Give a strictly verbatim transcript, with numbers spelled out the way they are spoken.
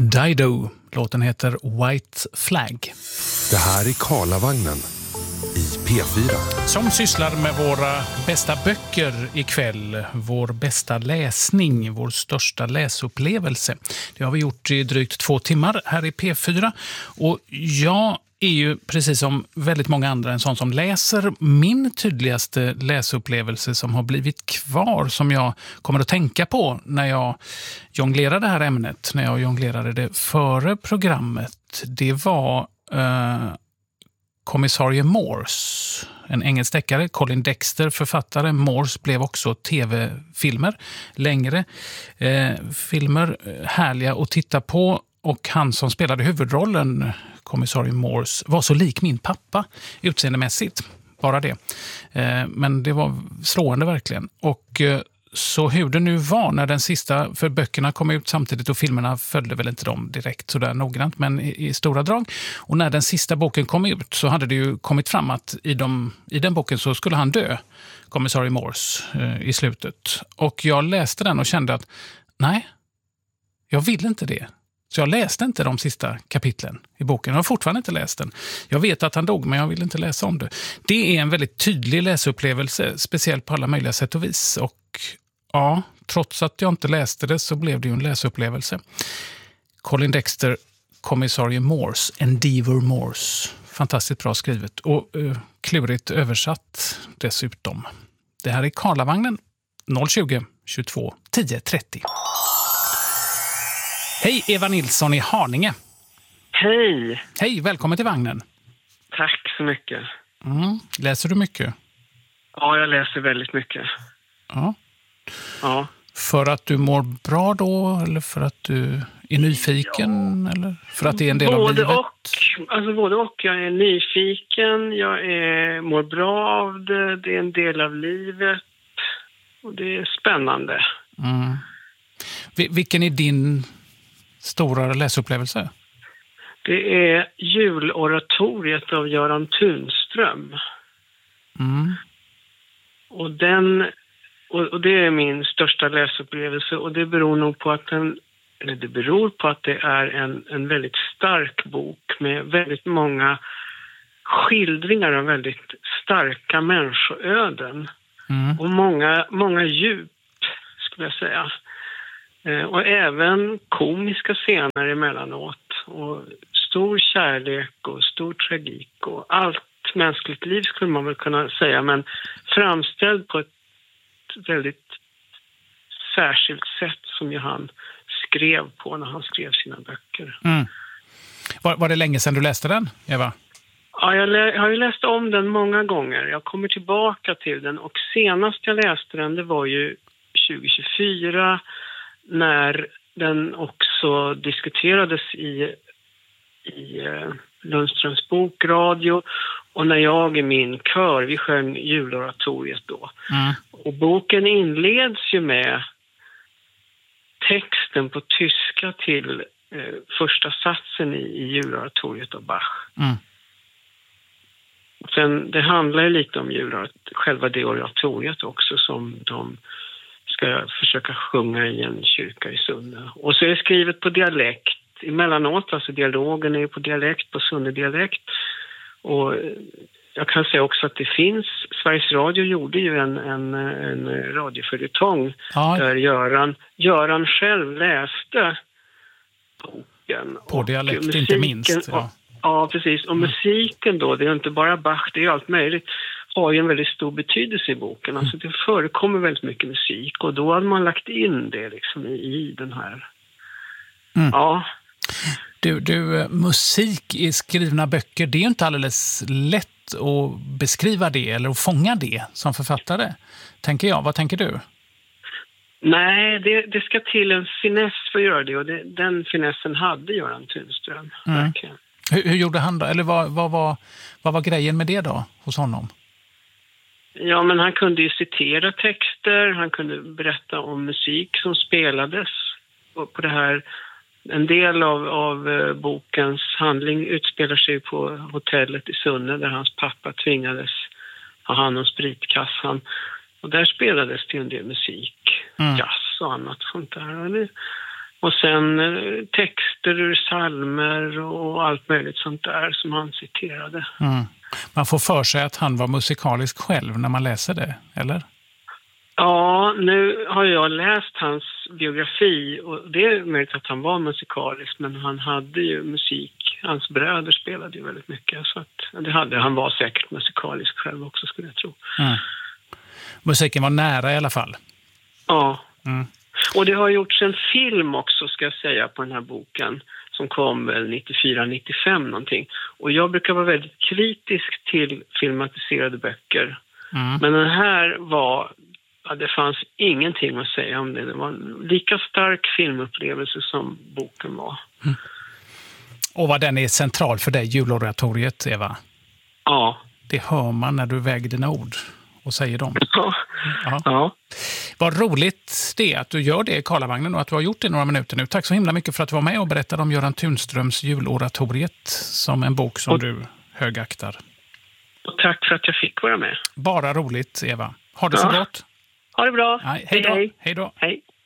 Dido. Låten heter White Flag. Det här är Karlavagnen i P fyra. Som sysslar med våra bästa böcker ikväll. Vår bästa läsning, vår största läsupplevelse. Det har vi gjort i drygt två timmar här i P fyra. Och jag är ju precis som väldigt många andra en sån som läser. Min tydligaste läsupplevelse som har blivit kvar, som jag kommer att tänka på när jag jonglerade det här ämnet, när jag jonglerade det före programmet, det var eh, Kommissarie Morse, en engelsk deckare. Colin Dexter, författare. Morse blev också tv-filmer, längre eh, filmer, härliga att titta på. Och han som spelade huvudrollen, kommissarie Morse, var så lik min pappa utseendemässigt. Bara det. Eh, men det var slående verkligen. Och eh, så hur det nu var när den sista, för böckerna kom ut samtidigt och filmerna följde väl inte dem direkt sådär noggrant, men i, i stora drag. Och när den sista boken kom ut så hade det ju kommit fram att i, de, i den boken så skulle han dö, kommissarie Morse, eh, i slutet. Och jag läste den och kände att nej, jag vill inte det. Så jag läste inte de sista kapitlen i boken. Jag har fortfarande inte läst den. Jag vet att han dog, men jag vill inte läsa om det. Det är en väldigt tydlig läsupplevelse, speciellt på alla möjliga sätt och vis. Och ja, trots att jag inte läste det så blev det ju en läsupplevelse. Colin Dexter, kommissarie Morse, Endeavour Morse. Fantastiskt bra skrivet och uh, klurigt översatt dessutom. Det här är Karlavagnen noll tjugo tjugotvå tio trettio. Hej, Eva Nilsson i Haninge. Hej. Hej, välkommen till vagnen. Tack så mycket. Mm. Läser du mycket? Ja, jag läser väldigt mycket. Ja. Ja. För att du mår bra då, eller för att du är nyfiken, ja. Eller för att det är en del både av livet? Och, alltså både och. Jag är nyfiken, jag är, mår bra av det, det är en del av livet och det är spännande. Mm. Vilken är din stora läsupplevelse? Det är juloratoriet av Göran Tunström. Mm. Och den och, och det är min största läsupplevelse, och det beror nog på att den eller det beror på att det är en en väldigt stark bok med väldigt många skildringar av väldigt starka människoöden. Mm. Och många många djup, skulle jag säga. Och även komiska scener emellanåt. Och stor kärlek och stor tragik och allt mänskligt liv skulle man väl kunna säga. Men framställd på ett väldigt särskilt sätt som ju han skrev på när han skrev sina böcker. Mm. Var, var det länge sedan du läste den, Eva? Ja, jag, lä- jag har ju läst om den många gånger. Jag kommer tillbaka till den. Och senast jag läste den, det var ju tjugo tjugofyra, när den också diskuterades i, i eh, Lundströms bokradio, och när jag i min kör, vi sjöng juloratoriet då. Mm. Och boken inleds ju med texten på tyska till eh, första satsen i, i juloratoriet av Bach. Mm. Sen, det handlar ju lite om juloratoriet, själva det oratoriet också, som de ska försöka sjunga i en kyrka i Sunne. Och så är det skrivet på dialekt emellanåt, alltså dialogen är på dialekt, på Sunne-dialekt. Och jag kan säga också att det finns, Sveriges Radio gjorde ju en, en, en radioföljetong ja. där Göran, Göran själv läste boken. På dialekt, musiken, inte minst. Ja. Och, ja, precis. Och mm. musiken då, det är inte bara Bach, det är allt möjligt, har ju en väldigt stor betydelse i boken. Alltså det förekommer väldigt mycket musik, och då hade man lagt in det liksom i, i den här. Mm. Ja. Du, du, musik i skrivna böcker, det är ju inte alldeles lätt att beskriva det eller att fånga det som författare, tänker jag. Vad tänker du? Nej, det, det ska till en finess för att göra det, och det, den finessen hade Göran Tunström. Mm. Hur, hur gjorde han då? Eller vad, vad, var, vad var grejen med det då hos honom? Ja, men han kunde ju citera texter, han kunde berätta om musik som spelades på det här. En del av, av bokens handling utspelar sig på hotellet i Sunne, där hans pappa tvingades ha hand om spritkassan. Och där spelades det en del musik, mm. jazz och annat sånt där. Och det, Och sen eh, texter ur psalmer och allt möjligt sånt där som han citerade. Mm. Man får för sig att han var musikalisk själv när man läser det, eller? Ja, nu har jag läst hans biografi och det är möjligt att han var musikalisk, men han hade ju musik. Hans bröder spelade ju väldigt mycket, så att det hade han var säkert musikalisk själv också, skulle jag tro. Mm. Musiken var nära i alla fall. Ja. Mm. Och det har gjorts en film också, ska jag säga, på den här boken som kom väl nittiofyra nittiofem någonting. Och jag brukar vara väldigt kritisk till filmatiserade böcker. Mm. Men den här var, ja, det fanns ingenting att säga om det. Det var en lika stark filmupplevelse som boken var. Mm. Och vad den är central för dig, juloratoriet, Eva? Ja. Det hör man när du väger dina ord och säger dem. Ja. Ja. Ja. Vad roligt det är att du gör det i Karlavagnen och att du har gjort det några minuter nu. Tack så himla mycket för att du var med och berättade om Göran Tunströms juloratoriet som en bok som och, du högaktar. Och tack för att jag fick vara med. Bara roligt, Eva. Ha det ja. så gott. Ha det bra. Nej, hej då. Hej. Hej då. Hej.